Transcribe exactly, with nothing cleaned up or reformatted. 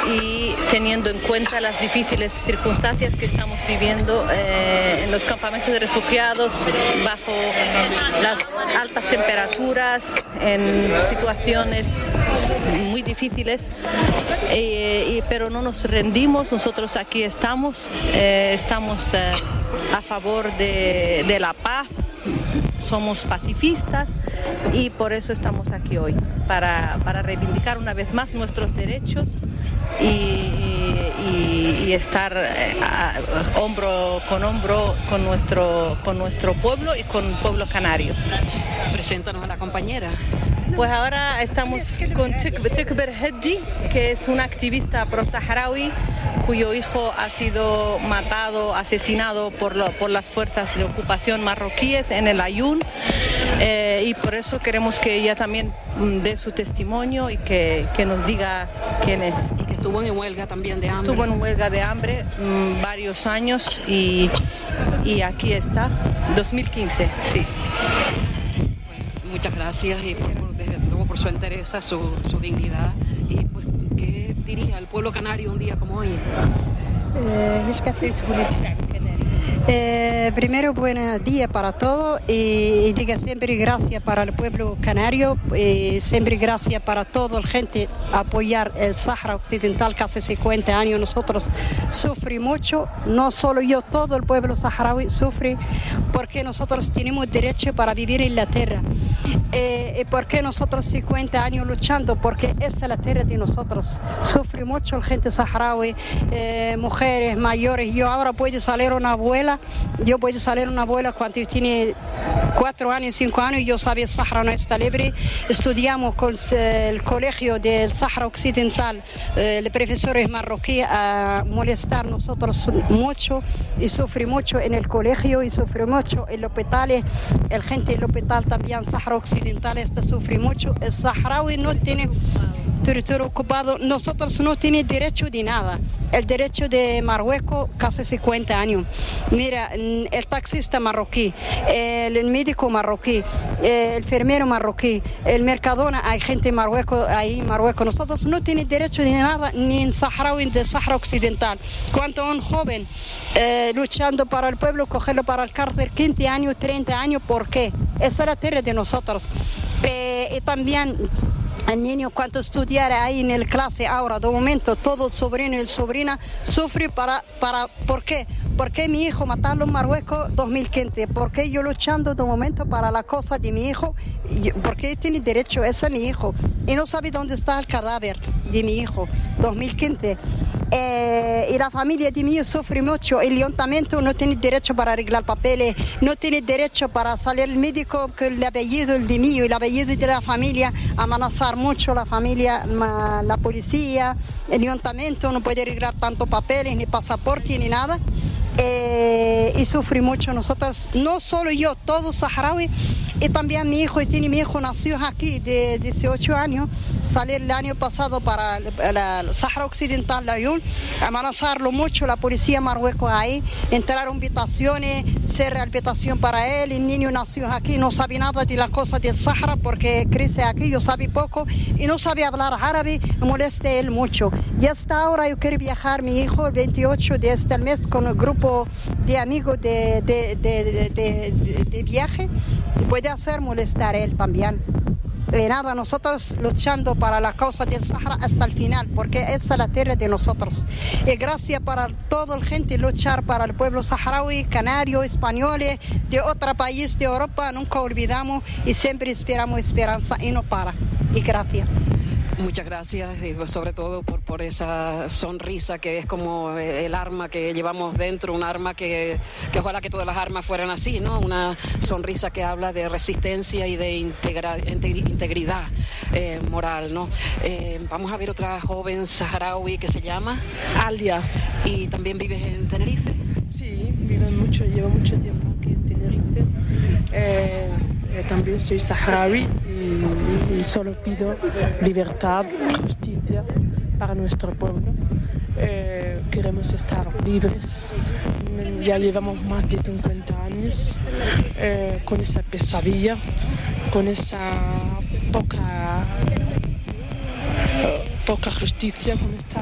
y teniendo en cuenta las difíciles circunstancias que estamos viviendo eh, en los campamentos de refugiados, bajo las altas temperaturas, en situaciones muy difíciles, eh, y, pero no nos rendimos, nosotros aquí estamos, eh, estamos eh, a favor de, de la paz, somos pacifistas y por eso estamos aquí hoy, para, para reivindicar una vez más nuestros derechos y, y, y estar eh, a, a, hombro con hombro con nuestro, con nuestro pueblo y con el pueblo canario. Preséntanos a la compañera. Pues ahora estamos con Tikber Heddi, que es una activista pro-saharaui cuyo hijo ha sido matado, asesinado por, lo, por las fuerzas de ocupación marroquíes en el Ayun, eh, y por eso queremos que ella también mm, dé su testimonio y que, que nos diga quién es. Y que estuvo en huelga también de hambre. Estuvo en huelga de hambre mmm, varios años y, y aquí está, dos mil quince, sí. Muchas gracias y por, por, desde luego por su entereza, su, su dignidad. Y pues, ¿qué diría el pueblo canario un día como hoy? Eh, Eh, primero, buenos días para todos y, y diga siempre gracias para el pueblo canario, y siempre gracias para toda la gente apoyar el Sáhara Occidental. Casi cincuenta años nosotros sufrimos mucho, no solo yo, todo el pueblo saharaui sufre porque nosotros tenemos derecho para vivir en la tierra. Eh, y porque nosotros cincuenta años luchando, porque esa es la tierra de nosotros. Sufre mucho la gente saharaui, eh, mujeres mayores. Yo ahora puedo salir una abuela, yo puedo salir una abuela cuando tiene cuatro años, cinco años, yo sabía el Sáhara no está libre. Estudiamos con el colegio del Sáhara Occidental, eh, los profesores marroquíes a molestar nosotros mucho y sufre mucho en el colegio y sufre mucho en los hospitales. El gente del hospital también Sáhara Occidental está sufre mucho. El saharaui no tiene territorio ocupado, nosotros no tenemos derecho de nada. El derecho de Marruecos casi cincuenta años. Mira, el taxista marroquí, el médico marroquí, el enfermero marroquí, el mercadona, hay gente en Marruecos, ahí en Marruecos. Nosotros no tenemos derecho de nada, ni en saharaui, de Sáhara Occidental. Cuando un joven eh, luchando para el pueblo, cogerlo para el cárcel quince años, treinta años, ¿por qué? Esa es la tierra de nosotros. Eh, y también el niño cuando estudiara ahí en el clase ahora, de momento, todo el sobrino y el sobrina sufre para, para, ¿por qué? Porque mi hijo matarlo en Marruecos dos mil quince, porque yo luchando de momento para la cosa de mi hijo, porque él tiene derecho, ese es mi hijo, y no sabe dónde está el cadáver de mi hijo, dos mil quince. Eh, y la familia de mi hijo sufre mucho, el ayuntamiento no tiene derecho para arreglar papeles, no tiene derecho para salir el médico, que el apellido el de mí y el apellido de la familia, amenazar mucho la familia, la policía, el ayuntamiento no puede arreglar tanto papeles, ni pasaporte, ni nada. Eh, y sufre mucho nosotros, no solo yo, todos saharaui, y también mi hijo, y tiene mi hijo nació aquí de dieciocho años, salió el año pasado para el, el, el Sáhara Occidental, la Ayun, amenazarlo mucho la policía Marruecos ahí, entraron habitaciones, cerrar habitación para él, el niño nació aquí, no sabe nada de la cosa del Sáhara porque crece aquí, yo sabe poco y no sabe hablar árabe, molesta él mucho. Y hasta ahora yo quiero viajar, mi hijo, el veintiocho de este mes con el grupo de amigos de, de, de, de, de, de, de viaje, puede hacer molestar a él también. Y nada, nosotros luchando para la causa del Sáhara hasta el final, porque esa es la tierra de nosotros. Y gracias para toda la gente luchar para el pueblo saharaui, canario, españoles, de otro país de Europa, nunca olvidamos y siempre esperamos esperanza y no para. Y gracias. Muchas gracias, y sobre todo por, por esa sonrisa que es como el arma que llevamos dentro, un arma que, que ojalá que todas las armas fueran así, ¿no? Una sonrisa que habla de resistencia y de integra, integridad eh, moral, ¿no? Eh, vamos a ver otra joven saharaui que se llama Alia. ¿Y también vives en Tenerife? Sí, vivo mucho, llevo mucho tiempo aquí en Tenerife. Eh, eh, también soy saharaui y, y solo pido libertad, justicia para nuestro pueblo. Eh, queremos estar libres. Ya llevamos más de cincuenta años eh, con esa pesadilla, con esa poca, poca justicia, con esta